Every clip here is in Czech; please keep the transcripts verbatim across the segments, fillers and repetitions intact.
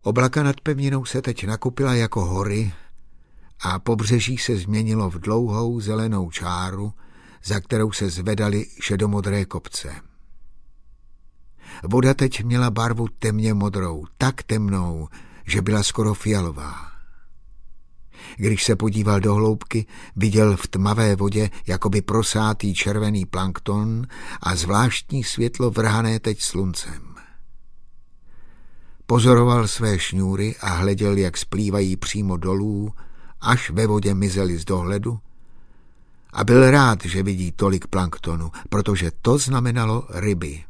Oblaka nad pevninou se teď nakupila jako hory a pobřeží se změnilo v dlouhou zelenou čáru, za kterou se zvedaly šedomodré kopce. Voda teď měla barvu temně modrou, tak temnou, že byla skoro fialová. Když se podíval do hloubky, viděl v tmavé vodě jakoby prosátý červený plankton a zvláštní světlo vrhané teď sluncem. Pozoroval své šňůry a hleděl, jak splývají přímo dolů, až ve vodě mizely z dohledu, a byl rád, že vidí tolik planktonu, protože to znamenalo ryby.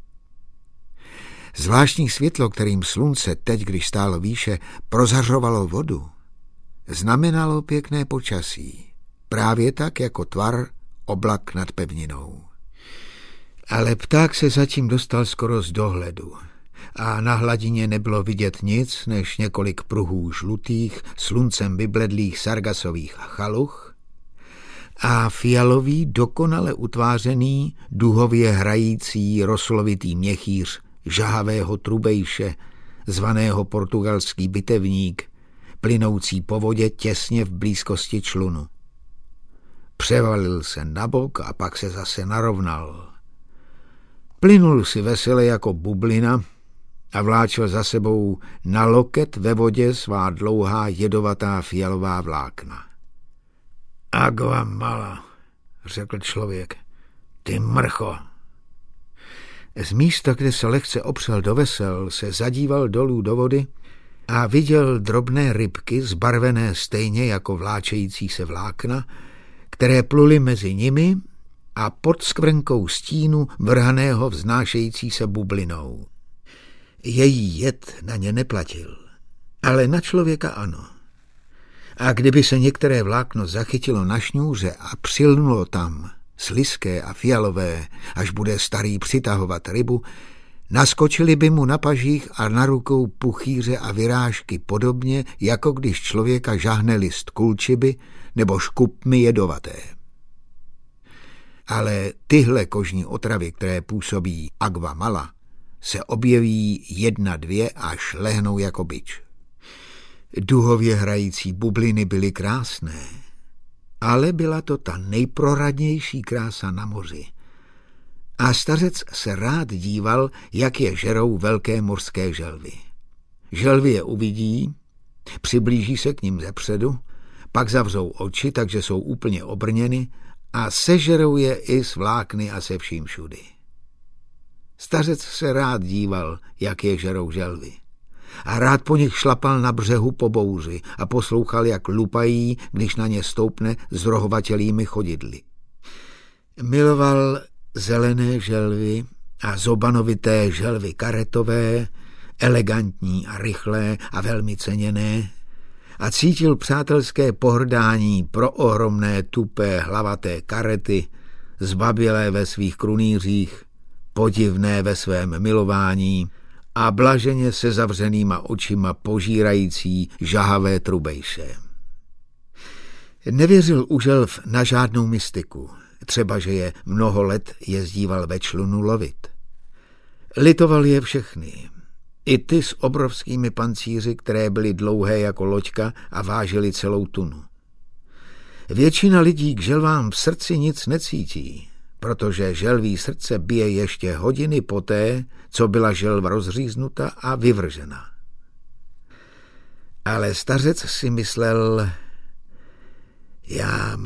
Zvláštní světlo, kterým slunce teď, když stálo výše, prozařovalo vodu, znamenalo pěkné počasí, právě tak jako tvar oblak nad pevninou. Ale pták se zatím dostal skoro z dohledu a na hladině nebylo vidět nic než několik pruhů žlutých, sluncem vybledlých sargasových chaluch a fialový, dokonale utvářený, duhově hrající roslovitý měchýř žahavého trubejše, zvaného portugalský bitevník, plynoucí po vodě těsně v blízkosti člunu. Převalil se na bok a pak se zase narovnal. Plynul si vesele jako bublina a vláčel za sebou na loket ve vodě svá dlouhá jedovatá fialová vlákna. Agua mala, řekl člověk, ty mrcho. Z místa, kde se lehce opřel do vesel, se zadíval dolů do vody a viděl drobné rybky zbarvené stejně jako vláčející se vlákna, které pluly mezi nimi a pod skvrnkou stínu vrhaného vznášející se bublinou. Její jed na ně neplatil, ale na člověka ano. A kdyby se některé vlákno zachytilo na šňůře a přilnulo tam, slizké a fialové, až bude starý přitahovat rybu, naskočili by mu na pažích a na rukou puchýře a vyrážky podobně, jako když člověka žahne list kulčiby nebo škupmy jedovaté. Ale tyhle kožní otravy, které působí agua mala, se objeví jedna, dvě, až lehnou jako bič. Duhově hrající bubliny byly krásné, ale byla to ta nejproradnější krása na moři. A stařec se rád díval, jak je žerou velké mořské želvy. Želvy je uvidí, přiblíží se k ním zepředu, pak zavřou oči, takže jsou úplně obrněny a sežerou je i s vlákny a se vším všudy. Stařec se rád díval, jak je žerou želvy. A rád po nich šlapal na břehu po bouři a poslouchal, jak lupají, když na ně stoupne s rohovatělými chodidly. Miloval zelené želvy a zobanovité želvy karetové, elegantní a rychlé a velmi ceněné, a cítil přátelské pohrdání pro ohromné tupé hlavaté karety, zbabělé ve svých krunýřích, podivné ve svém milování a blaženě se zavřenýma očima požírající žahavé trubejše. Nevěřil u želv na žádnou mystiku, třeba že je mnoho let jezdíval ve člunu lovit. Litoval je všechny, i ty s obrovskými pancíři, které byly dlouhé jako loďka a vážily celou tunu. Většina lidí k želvám v srdci nic necítí, protože želví srdce bije ještě hodiny poté, co byla želva rozříznuta a vyvržena. Ale stařec si myslel, já